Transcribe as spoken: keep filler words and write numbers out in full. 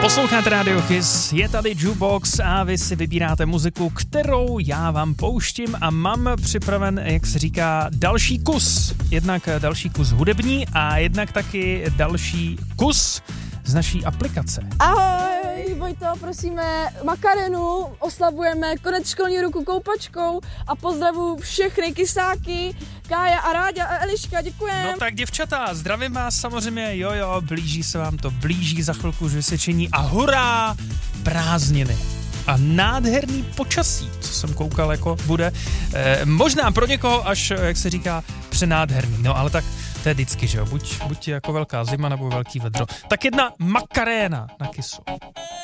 Posloucháte Radio Kiss, je tady Jukebox a vy si vybíráte muziku, kterou já vám pouštím a mám připraven, jak se říká, další kus. Jednak další kus hudební a jednak taky další kus z naší aplikace. Ahoj, Vojto, prosíme Makarenu, oslavujeme konec školního roku koupačkou a pozdravuju všechny kysáky, Kája a Ráďa a Eliška, děkujem. No tak děvčata, zdravím vás samozřejmě, jo jo, blíží se vám to, blíží za chvilku už vysvědčení a hurá, prázdniny. A nádherný počasí, co jsem koukal, jako bude. E, možná pro někoho až, jak se říká, přenádherný. No ale tak to je vždycky, že jo, buď, buď jako velká zima nebo velký vedro. Tak jedna Makarena na Kissu.